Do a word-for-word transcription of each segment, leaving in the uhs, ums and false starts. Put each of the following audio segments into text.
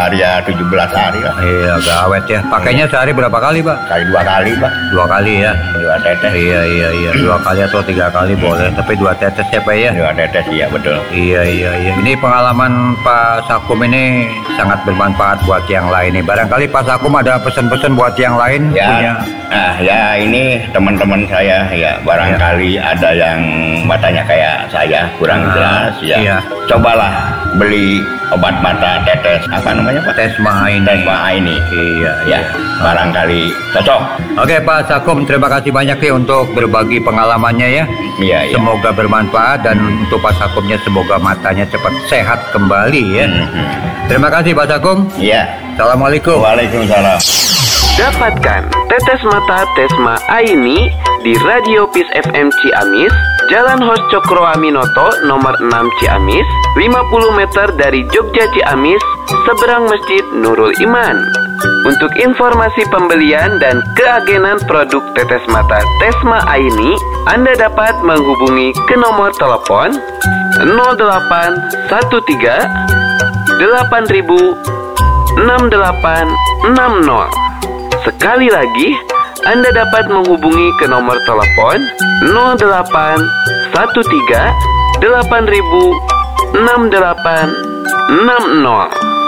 hari ya tujuh belas hari lah. Iya, agak awet ya. Pakainya sehari berapa kali, Pak? Kali dua kali, Pak. Dua kali ya. Dua tetes. Iya, iya, iya. Dua kali atau tiga kali boleh, tapi dua tetes ya, Pak ya. Dua tetes, iya betul. Iya, iya, iya. Ini pengalaman Pak Sakum ini sangat bermanfaat buat yang lain nih. Barangkali Pak Sakum ada pesan-pesan buat yang lain ya, punya. Nah, ya ini teman-teman saya ya barangkali ya. Ada yang matanya kayak saya kurang nah, jelas ya. Iya. Cobalah beli obat mata tetes apa namanya Pak? Tesma ini. Tesma ini. Iya, ya. Barangkali cocok. Oke Pak Sakum, terima kasih banyak ya untuk berbagi pengalamannya ya. Iya, iya. Semoga bermanfaat dan hmm. untuk Pak Sakumnya semoga matanya cepat sehat kembali ya. Hmm. Terima kasih Pak Sakum. Iya. Assalamualaikum. Waalaikumsalam. Dapatkan tetes mata Tesma Aini di Radio Peace F M Ciamis, Jalan Hos Cokro Aminoto nomor enam Ciamis, lima puluh meter dari Jogja Ciamis, seberang Masjid Nurul Iman. Untuk informasi pembelian dan keagenan produk tetes mata Tesma Aini, Anda dapat menghubungi ke nomor telepon nol delapan satu tiga delapan ribu enam delapan enam nol. Sekali lagi, Anda dapat menghubungi ke nomor telepon nol delapan satu tiga delapan ribu enam delapan enam nol.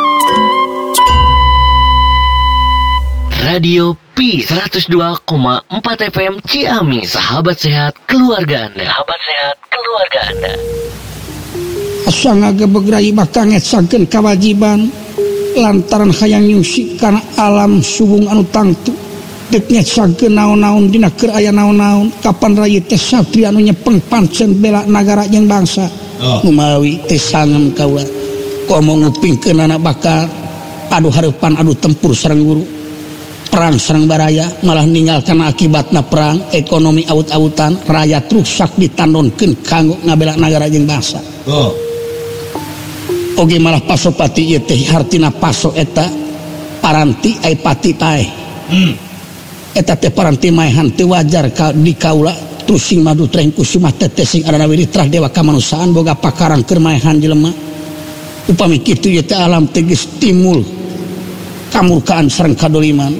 Radio P seratus dua koma empat F M Ciamis, sahabat sehat keluarga Anda. Sahabat sehat keluarga Anda. Asa ngagebegrai bakal ngetsakeun kewajiban lantaran hayang nyusi kana alam subung anu tangtu dek ngetsakeun naon-naon dina keur aya naon-naon kapan raya teh satria anu nyepeng pancen bela nagara jeung bangsa. Oh. Numawi teh sangem kaula komo ngupingkeun anak bakal adu hareupan adu tempur sareng guru perang sareng baraya malah ninggalkan akibatna perang ekonomi aut-autan rakyat rusak ditandonkeun kanggo ngabela nagara jeung bangsa. Oh. Oge malah pasopati ieu teh hartina paso eta paranti ai pati tae. Hmm. Eta teh paranti maehan teu wajar ka di kaula terus sing madu trengku sumah tetes sing arana wiritrah dewa kamanusan boga pakarang keur maehan jelema. Upami kitu ieu teh alam teh geus timbul kamurkaan sareng kadoliman.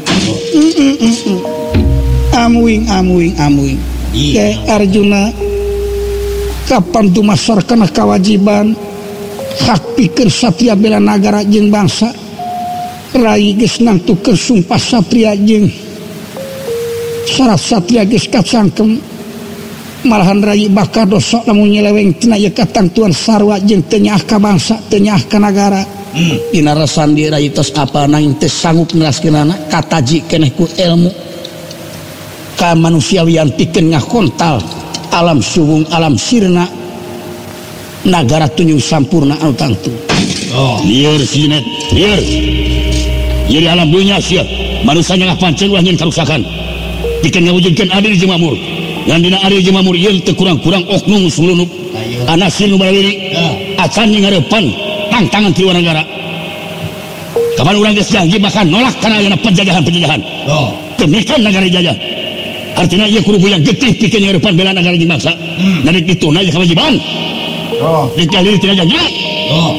Amuing amuing amuing. Ke Arjuna kapan tumasarkeun kewajiban hak pikir satria bela nagara jeung bangsa rai geus nangtukeun sumpah satria jeung syarat satria geus kacangkem malahan rai bakal dosa lamun nyeleweng tina ieu katantuan sarwa jeung teu nyaah ka bangsa teu nyaah ka nagara. Hmm. Dina rasan di rai tos apa nanging teu sanggup nelaskeunana kataji keneh ku ilmu ka manusiawian pikeun ngakontal alam subung alam sirna nagara tunjung sampurna anu tangtu. Oh, lieur sinet, lieur. Jadi alam dunia sia, manusia ngah pancen ulah nyen karusakan. Pikeun ngawujudkeun adil jeung makmur. Yang dina adil jeung makmur ieu teu kurang-kurang oknum sulunuk. Anasin nu balawiri, acan jeung ngarepan tantangan ti negara. Kapan urang geus janji bakal nolak kana ayeuna penjajahan-penjajahan. Oh, teu mikeun nagara jajah. Artinya ieu kudu yang getih pikeun ngarepan bela nagara jeung bangsa. Hmm. Dari dituna jeung kewajiban. Oh, dikali tidak janji. Oh.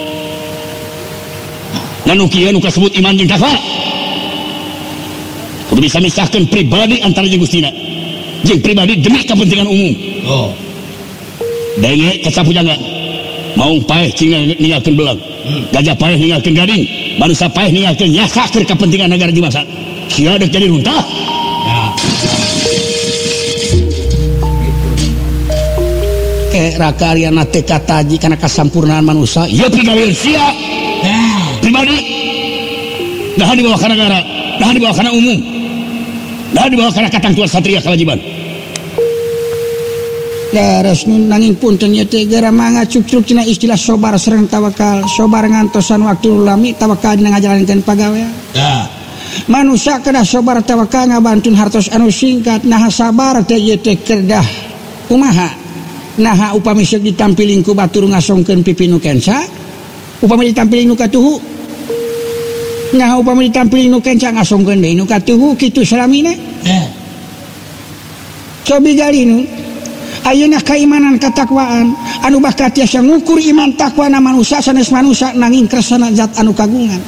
Nanu kieu nu kasebut iman jeung takwa. Kudu bisa misahkeun pribadi antara jeung Gustina. Jeung pribadi demi kepentingan umum. Oh. Denge kasapujaga. Maung paeh cing ninggalkeun belang. Hmm. Gajah paeh ninggalkeun gading. Manusia paeh ninggalkeun nyasa keur kepentingan negara jeung bangsa. Sia deuk jadi runtah. Ya. Raka Aryana teh kataji karena kasampurnaan manusia ieu pribadi sia pribadi dah dibawa kana negara dah dibawa kana umum dah dibawa kana katantuan satria kewajiban daras nanging punten ieu teh gara mangga cuk-cuk cenah istilah sobar sareng tawakal sobar ngantosan waktu lami tawakal dina ngajalankeun pagawean ya manusia kedah sobar tawakal ngabantuin hartos anu singkat nah sabar teh ieu teh kedah kumaha. Nah upami sok ditampilin ku batur ngasongkeun pipi nu kenca upami ditampilin nu katuhu nah upami ditampilin nu kenca ngasongkeun deui nu katuhu kitu salamina eh cobi galinu ayeuna kaimanan katakwaan anu bakal tiasa ngukur iman takwa na manusia sanes manusia nanging kersana zat anu kagungan